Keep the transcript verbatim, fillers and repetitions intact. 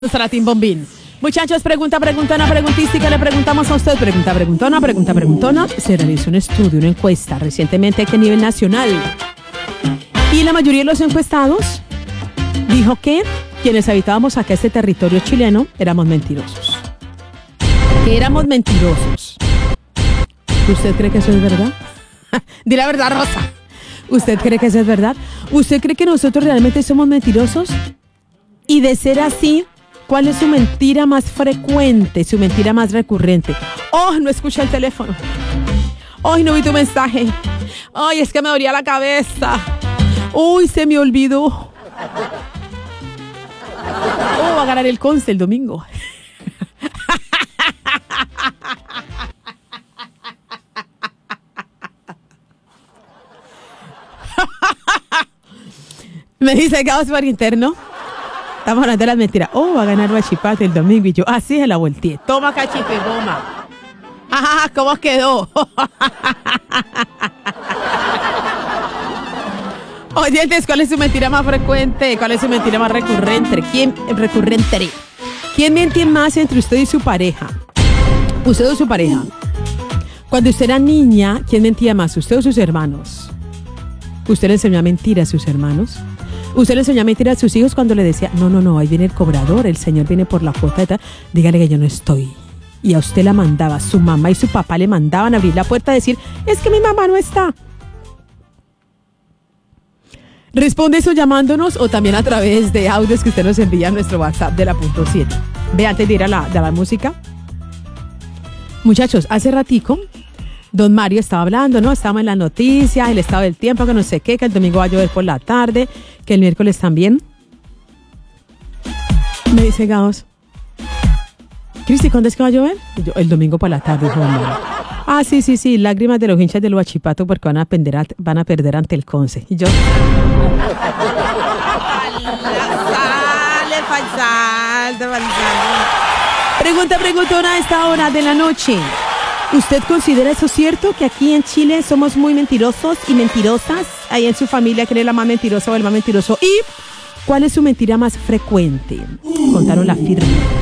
Salatín Bombín. Muchachos, pregunta, preguntona, preguntística. Le preguntamos a usted, pregunta, preguntona, pregunta, preguntona. Se realizó un estudio, una encuesta recientemente aquí a nivel nacional. Y la mayoría de los encuestados dijo que quienes habitábamos acá este territorio chileno éramos mentirosos. Que éramos mentirosos. ¿Usted cree que eso es verdad? Di la verdad, Rosa. ¿Usted cree que eso es verdad? ¿Usted cree que nosotros realmente somos mentirosos? Y de ser así, ¿cuál es su mentira más frecuente, su mentira más recurrente? Oh, no escuché el teléfono. Ay, no vi tu mensaje. Ay, es que me dolía la cabeza. Uy, se me olvidó. Oh, va a ganar el Conce el domingo. Me dice Caos por interno. Estamos hablando de las mentiras. Oh, va a ganar Huachipato el domingo. Y yo, así se la volteé. Toma, cachipe, goma. Ajá, ¿cómo quedó? Oyentes, ¿cuál es su mentira más frecuente? ¿Cuál es su mentira más recurrente? ¿Quién recurrente? ¿Quién miente más entre usted y su pareja? Usted o su pareja. Cuando usted era niña, ¿quién mentía más? ¿Usted o sus hermanos? ¿Usted le enseñó a mentir a sus hermanos? ¿Usted le enseñó a mentir a sus hijos cuando le decía, no, no, no, ahí viene el cobrador, el señor viene por la cuota de tal, dígale que yo no estoy? Y a usted la mandaba, su mamá y su papá le mandaban a abrir la puerta a decir, es que mi mamá no está. Responde eso llamándonos o también a través de audios que usted nos envía a nuestro WhatsApp de la punto siete. Ve, antes de ir a la, de la música. Muchachos, hace ratico, don Mario estaba hablando, ¿no? Estábamos en las noticias, el estado del tiempo, que no sé qué, que el domingo va a llover por la tarde, que el miércoles también. Me dice Gaos, Cristi, ¿cuándo es que va a llover? Y yo, el domingo por la tarde, dijo don Mario. Ah, sí, sí, sí, lágrimas de los hinchas del Huachipato porque van a perder, a, van a perder ante el Conce. Y yo... sale, falsante, falsante. Pregunta, preguntona a esta hora de la noche. ¿Usted considera eso cierto? Que aquí en Chile somos muy mentirosos y mentirosas. Ahí en su familia, ¿quién es la más mentirosa o el más mentiroso? ¿Y cuál es su mentira más frecuente? Contaron la firma.